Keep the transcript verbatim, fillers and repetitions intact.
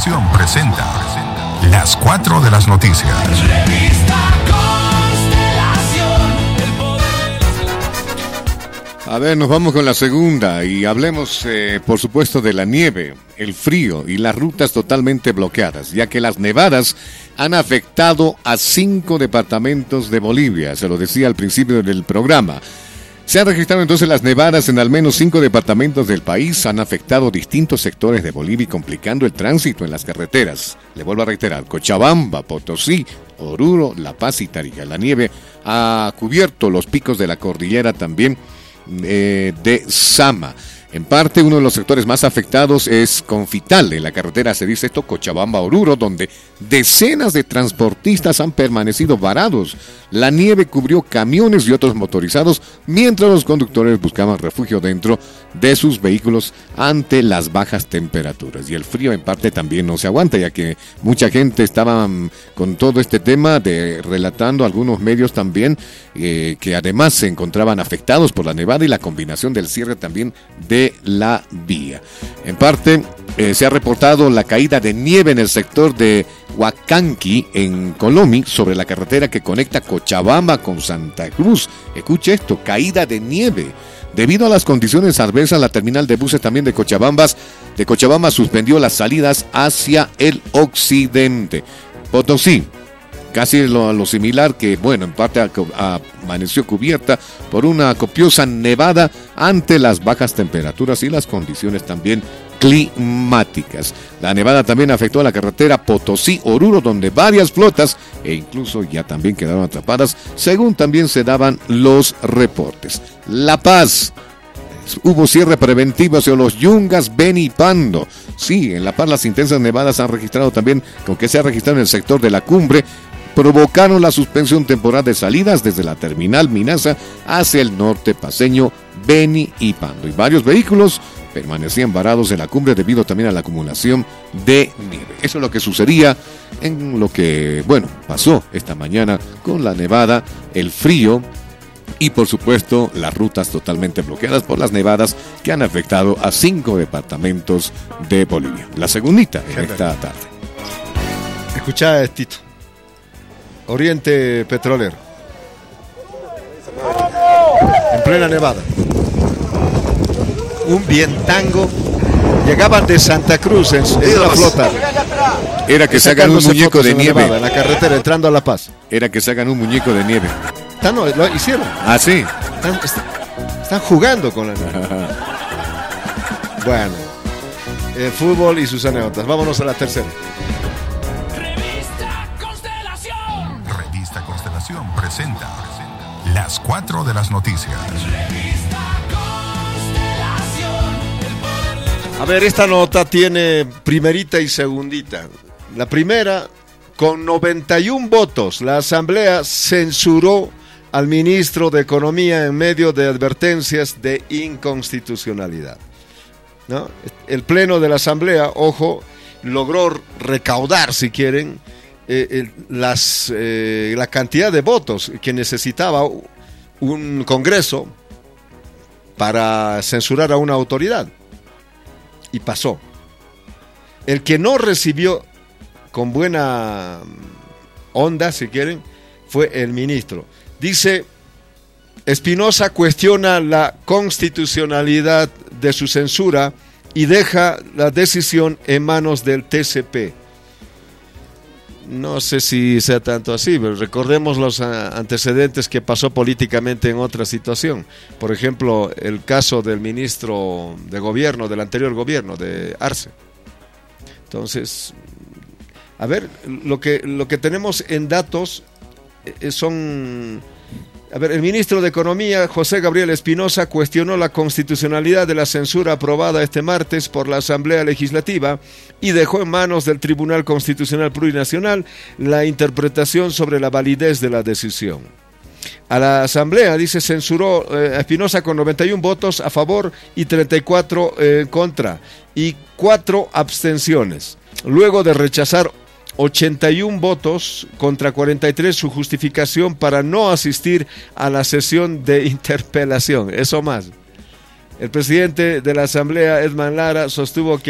Constelación presenta Las cuatro de las noticias. A ver, nos vamos con la segunda y hablemos, eh, por supuesto, de la nieve, el frío y las rutas totalmente bloqueadas, ya que las nevadas han afectado a cinco departamentos de Bolivia, se lo decía al principio del programa. Se han registrado entonces las nevadas en al menos cinco departamentos del país, han afectado distintos sectores de Bolivia y complicando el tránsito en las carreteras. Le vuelvo a reiterar, Cochabamba, Potosí, Oruro, La Paz y Tarija. La nieve ha cubierto los picos de la cordillera también eh, de Sama. En parte, uno de los sectores más afectados es Confital, en la carretera, se dice esto, Cochabamba-Oruro, donde decenas de transportistas han permanecido varados. La nieve cubrió camiones y otros motorizados, mientras los conductores buscaban refugio dentro de sus vehículos ante las bajas temperaturas. Y el frío en parte también no se aguanta, ya que mucha gente estaba con todo este tema de relatando algunos medios también, eh, que además se encontraban afectados por la nevada y la combinación del cierre también de de la vía. En parte, eh, se ha reportado la caída de nieve en el sector de Huacanqui, en Colomi, sobre la carretera que conecta Cochabamba con Santa Cruz. Escuche esto, caída de nieve. Debido a las condiciones adversas, la terminal de buses también de Cochabamba, de Cochabamba suspendió las salidas hacia el occidente. Potosí, casi lo, lo similar, que bueno, en parte a, a, amaneció cubierta por una copiosa nevada ante las bajas temperaturas y las condiciones también climáticas. La nevada también afectó a la carretera Potosí-Oruro, donde varias flotas e incluso ya también quedaron atrapadas, según también se daban los reportes. La Paz. Hubo cierre preventivo hacia los Yungas, Beni y Pando. Sí, en La Paz las intensas nevadas han registrado también, con que se ha registrado en el sector de la cumbre, provocaron la suspensión temporal de salidas desde la terminal Minaza hacia el norte paceño, Beni y Pando. Y varios vehículos permanecían varados en la cumbre debido también a la acumulación de nieve. Eso es lo que sucedía en lo que, bueno, pasó esta mañana con la nevada, el frío y, por supuesto, las rutas totalmente bloqueadas por las nevadas que han afectado a cinco departamentos de Bolivia. La segundita en esta tarde. Escuchá, Tito. Oriente Petrolero. En plena nevada. Un vientango. Llegaban de Santa Cruz en, en la flota. Era que se hagan un muñeco de en nieve. Nevada, en la carretera entrando a La Paz. Era que se hagan un muñeco de nieve. Están, no, lo hicieron. Ah, sí. Están, están, están jugando con la nieve. Bueno. El fútbol y sus anécdotas. Vámonos a la tercera. Presenta Las cuatro de las noticias. A ver, esta nota tiene primerita y segundita. La primera, con noventa y uno votos, la Asamblea censuró al ministro de Economía en medio de advertencias de inconstitucionalidad, ¿no? El pleno de la Asamblea, ojo, logró recaudar, si quieren, Eh, eh, las, eh, la cantidad de votos que necesitaba un Congreso para censurar a una autoridad, y pasó. El que no recibió con buena onda, si quieren, fue el ministro. Dice, Espinosa cuestiona la constitucionalidad de su censura y deja la decisión en manos del T C P. No sé si sea tanto así, pero recordemos los antecedentes que pasó políticamente en otra situación. Por ejemplo, el caso del ministro de gobierno, del anterior gobierno, de Arce. Entonces, a ver, lo que, lo que tenemos en datos son... A ver, el ministro de Economía, José Gabriel Espinosa, cuestionó la constitucionalidad de la censura aprobada este martes por la Asamblea Legislativa y dejó en manos del Tribunal Constitucional Plurinacional la interpretación sobre la validez de la decisión. A la Asamblea, dice, censuró eh, a Espinosa con noventa y uno votos a favor y treinta y cuatro en eh, contra y cuatro abstenciones. Luego de rechazar ochenta y uno votos contra cuarenta y tres su justificación para no asistir a la sesión de interpelación. Eso más. El presidente de la Asamblea, Edman Lara, sostuvo que